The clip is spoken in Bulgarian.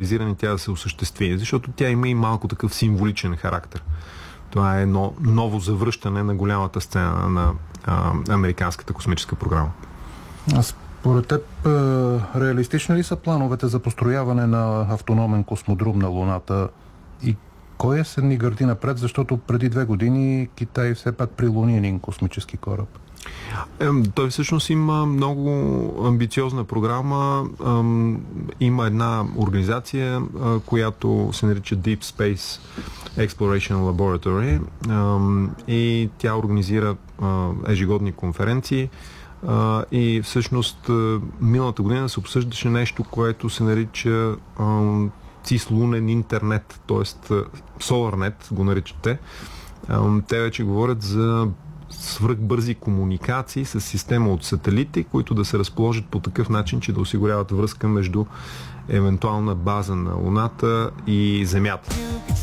реализиране, тя да се осъществи, защото тя има и малко такъв символичен характер. Това е едно ново завръщане на голямата сцена на американската космическа програма. Според теб, реалистични ли са плановете за построяване на автономен космодрум на Луната и кой се ни гърди напред, защото преди 2 години Китай все пак прилуни един космически кораб? Той всъщност има много амбициозна програма. Има една организация, която се нарича Deep Space Exploration Laboratory и тя организира ежегодни конференции и всъщност миналата година се обсъждаше нещо, което се нарича цислунен интернет, т.е. SolarNet го наричат те. Те вече говорят за свръхбързи комуникации с система от сателити, които да се разположат по такъв начин, че да осигуряват връзка между евентуална база на Луната и Земята.